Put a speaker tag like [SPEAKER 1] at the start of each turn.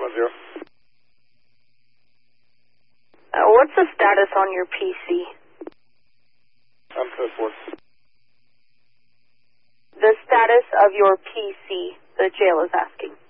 [SPEAKER 1] 610.
[SPEAKER 2] What's the status on your PC?
[SPEAKER 1] I'm code 4.
[SPEAKER 2] The status of your PC, the jail is asking.